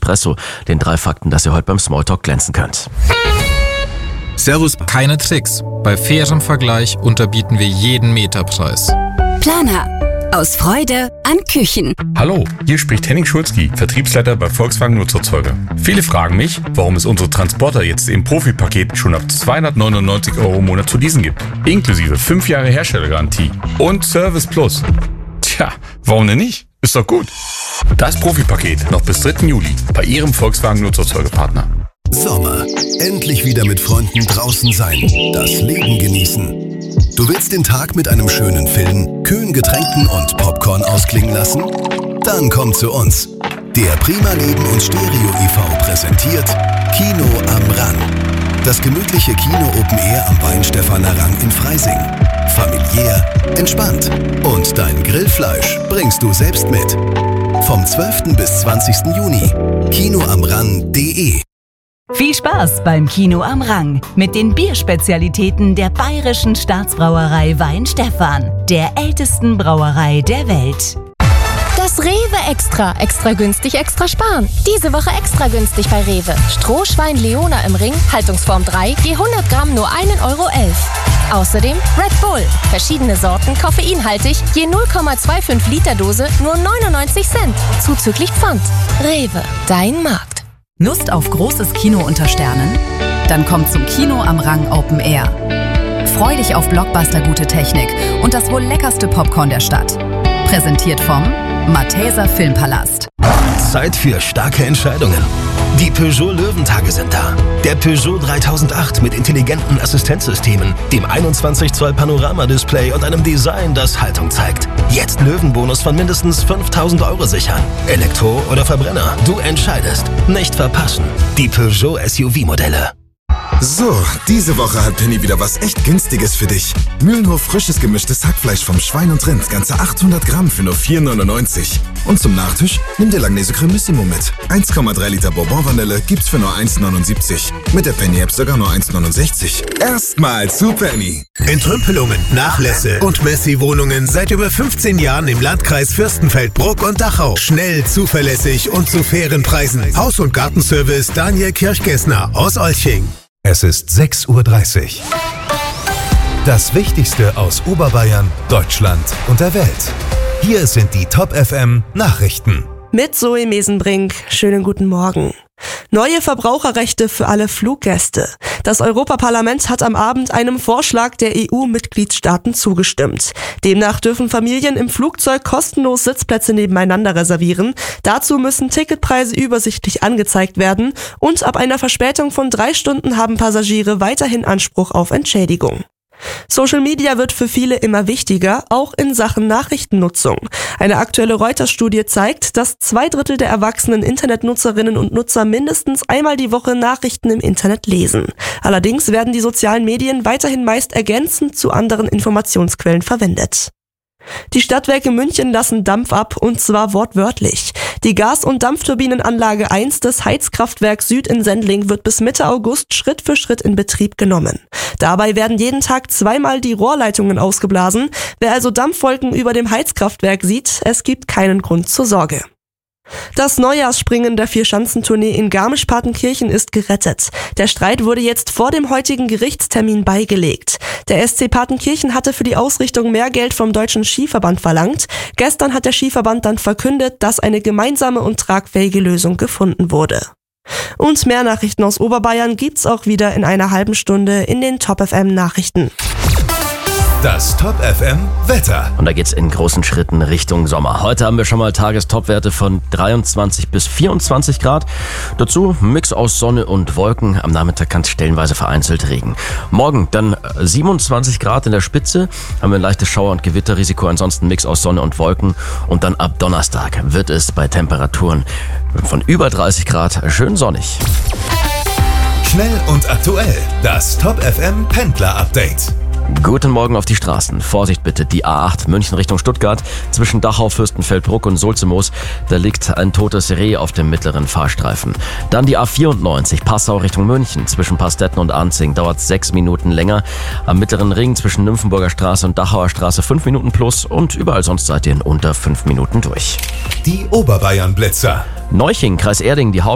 Espresso, den 3 Fakten, dass ihr heute beim Smalltalk glänzen könnt. Servus. Keine Tricks. Bei fairem Vergleich unterbieten wir jeden Meterpreis. Planer. Aus Freude an Küchen. Hallo, hier spricht Henning Schulzki, Vertriebsleiter bei Volkswagen Nutzerzeuger. Viele fragen mich, warum es unsere Transporter jetzt im Profi-Paket schon ab 299 € im Monat zu leasen gibt. Inklusive 5 Jahre Herstellergarantie und Service Plus. Tja, warum denn nicht? Ist doch gut. Das Profi-Paket noch bis 3. Juli bei Ihrem Volkswagen Nutzerzeugerpartner. Sommer. Endlich wieder mit Freunden draußen sein. Das Leben genießen. Du willst den Tag mit einem schönen Film, kühlen Getränken und Popcorn ausklingen lassen? Dann komm zu uns. Der Prima Leben und Stereo e.V. präsentiert Kino am Rang. Das gemütliche Kino Open Air am Weinstephaner Rang in Freising. Familiär, entspannt. Und dein Grillfleisch bringst du selbst mit. Vom 12. bis 20. Juni. kinoamrang.de. Viel Spaß beim Kino am Rang mit den Bierspezialitäten der Bayerischen Staatsbrauerei Weinstephan, der ältesten Brauerei der Welt. Das Rewe Extra. Extra günstig, extra sparen. Diese Woche extra günstig bei Rewe. Strohschwein Leona im Ring, Haltungsform 3, je 100 Gramm nur 1,11 €. Außerdem Red Bull. Verschiedene Sorten, koffeinhaltig, je 0,25 Liter Dose, nur 99 Cent. Zuzüglich Pfand. Rewe, dein Markt. Lust auf großes Kino unter Sternen? Dann kommt zum Kino am Rang Open Air. Freu dich auf Blockbuster-gute Technik und das wohl leckerste Popcorn der Stadt. Präsentiert vom Malteser Filmpalast. Zeit für starke Entscheidungen. Die Peugeot Löwentage sind da. Der Peugeot 3008 mit intelligenten Assistenzsystemen, dem 21 Zoll Panoramadisplay und einem Design, das Haltung zeigt. Jetzt Löwenbonus von mindestens 5.000 € sichern. Elektro oder Verbrenner, du entscheidest. Nicht verpassen. Die Peugeot SUV-Modelle. So, diese Woche hat Penny wieder was echt Günstiges für dich. Mühlenhof frisches gemischtes Hackfleisch vom Schwein und Rind, ganze 800 Gramm für nur 4,99. Und zum Nachtisch nimm dir Langnese Cremissimo mit. 1,3 Liter Bourbon-Vanille gibt's für nur 1,79. Mit der Penny-App sogar nur 1,69. Erstmal zu Penny. Entrümpelungen, Nachlässe und Messi-Wohnungen seit über 15 Jahren im Landkreis Fürstenfeldbruck und Dachau. Schnell, zuverlässig und zu fairen Preisen. Haus- und Gartenservice Daniel Kirchgessner aus Olching. Es ist 6:30 Uhr. Das Wichtigste aus Oberbayern, Deutschland und der Welt. Hier sind die Top FM Nachrichten. Mit Zoe Mesenbrink. Schönen guten Morgen. Neue Verbraucherrechte für alle Fluggäste. Das Europaparlament hat am Abend einem Vorschlag der EU-Mitgliedstaaten zugestimmt. Demnach dürfen Familien im Flugzeug kostenlos Sitzplätze nebeneinander reservieren. Dazu müssen Ticketpreise übersichtlich angezeigt werden und ab einer Verspätung von 3 Stunden haben Passagiere weiterhin Anspruch auf Entschädigung. Social Media wird für viele immer wichtiger, auch in Sachen Nachrichtennutzung. Eine aktuelle Reuters-Studie zeigt, dass 2/3 der erwachsenen Internetnutzerinnen und Nutzer mindestens einmal die Woche Nachrichten im Internet lesen. Allerdings werden die sozialen Medien weiterhin meist ergänzend zu anderen Informationsquellen verwendet. Die Stadtwerke München lassen Dampf ab, und zwar wortwörtlich. Die Gas- und Dampfturbinenanlage 1 des Heizkraftwerks Süd in Sendling wird bis Mitte August Schritt für Schritt in Betrieb genommen. Dabei werden jeden Tag 2-mal die Rohrleitungen ausgeblasen. Wer also Dampfwolken über dem Heizkraftwerk sieht, es gibt keinen Grund zur Sorge. Das Neujahrsspringen der Vierschanzentournee in Garmisch-Partenkirchen ist gerettet. Der Streit wurde jetzt vor dem heutigen Gerichtstermin beigelegt. Der SC Partenkirchen hatte für die Ausrichtung mehr Geld vom Deutschen Skiverband verlangt. Gestern hat der Skiverband dann verkündet, dass eine gemeinsame und tragfähige Lösung gefunden wurde. Und mehr Nachrichten aus Oberbayern gibt's auch wieder in einer halben Stunde in den Top FM Nachrichten. Das Top FM Wetter. Und da geht's in großen Schritten Richtung Sommer. Heute haben wir schon mal Tagestopwerte von 23 bis 24 Grad. Dazu ein Mix aus Sonne und Wolken. Am Nachmittag kann es stellenweise vereinzelt Regen. Morgen dann 27 Grad in der Spitze. Haben wir ein leichtes Schauer- und Gewitterrisiko. Ansonsten Mix aus Sonne und Wolken. Und dann ab Donnerstag wird es bei Temperaturen von über 30 Grad schön sonnig. Schnell und aktuell. Das Top FM Pendler Update. Guten Morgen auf die Straßen. Vorsicht bitte, die A8 München Richtung Stuttgart zwischen Dachau, Fürstenfeldbruck und Sulzemoos. Da liegt ein totes Reh auf dem mittleren Fahrstreifen. Dann die A94 Passau Richtung München zwischen Pastetten und Anzing. Dauert 6 Minuten länger. Am mittleren Ring zwischen Nymphenburger Straße und Dachauer Straße 5 Minuten plus und überall sonst seid ihr in unter 5 Minuten durch. Die Oberbayern Blitzer. Neuching, Kreis Erding, die